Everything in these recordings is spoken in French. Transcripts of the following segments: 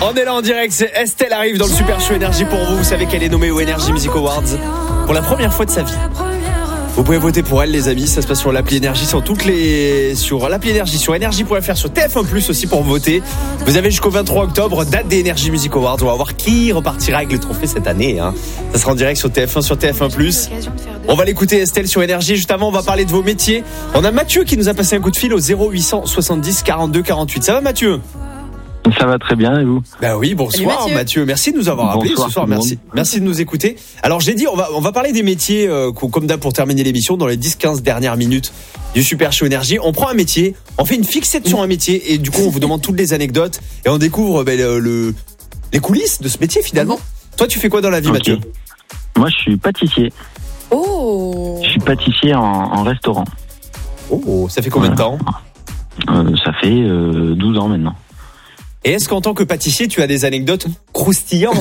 On est là en direct, c'est Estelle arrive dans le Super Show Énergie pour vous. Vous savez qu'elle est nommée aux Energy Music Awards pour la première fois de sa vie. Vous pouvez voter pour elle, les amis. Ça se passe sur l'appli Énergie, sur l'appli Énergie, sur énergie.fr, sur TF1+ aussi pour voter. Vous avez jusqu'au 23 octobre, date des Energy Music Awards. On va voir qui repartira avec le trophée cette année. Ça sera en direct sur TF1, sur TF1+. On va l'écouter, Estelle, sur Énergie. Juste avant, on va parler de vos métiers. On a Mathieu qui nous a passé un coup de fil au 0800 70 42 48. Ça va, Mathieu ? Ça va très bien, et vous ? Bah oui, bonsoir Mathieu. Merci de nous avoir appelé ce soir. Merci de nous écouter. Alors j'ai dit, on va parler des métiers comme d'hab pour terminer l'émission dans les 10-15 dernières minutes du Super Show Énergie. On prend un métier, on fait une fixette sur un métier et du coup on vous demande toutes les anecdotes et on découvre les coulisses de ce métier finalement. Toi tu fais quoi dans la vie, Mathieu ? Moi je suis pâtissier. Oh. Je suis pâtissier en restaurant. Oh, ça fait combien de temps ? Ça fait 12 ans maintenant. Et est-ce qu'en tant que pâtissier, tu as des anecdotes croustillantes ?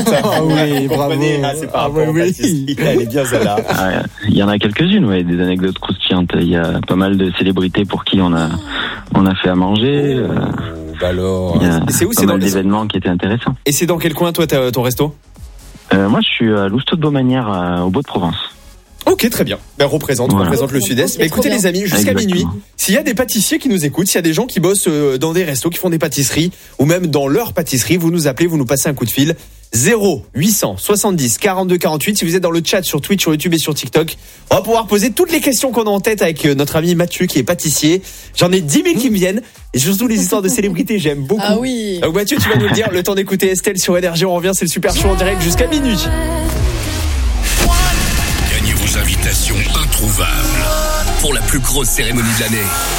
Ah oui, bravo. C'est pas oui. Elle est bien celle-là. Il y en a quelques-unes, ouais, des anecdotes croustillantes. Il y a pas mal de célébrités pour qui on a fait à manger. Alors, et c'est où ? C'est dans des événements qui étaient intéressants. Et c'est dans quel coin, toi, ton resto ? Moi, je suis à Lousteau de Beaumanière, au Beau-de-Provence. Ok, très bien. Représente le Sud-Est. Mais écoutez les amis, jusqu'à minuit, s'il y a des pâtissiers qui nous écoutent, s'il y a des gens qui bossent dans des restos, qui font des pâtisseries, ou même dans leur pâtisserie, vous nous appelez, vous nous passez un coup de fil. 0800 70 42 48. Si vous êtes dans le chat sur Twitch, sur YouTube et sur TikTok, on va pouvoir poser toutes les questions qu'on a en tête avec notre ami Mathieu qui est pâtissier. J'en ai 10 000 qui me viennent. Et surtout les histoires de célébrités, j'aime beaucoup. Ah oui. Donc Mathieu, tu vas nous le dire, le temps d'écouter Estelle sur Énergie. On revient, c'est le Super Show en direct jusqu'à minuit. Gagnez vos invitations introuvables pour la plus grosse cérémonie de l'année.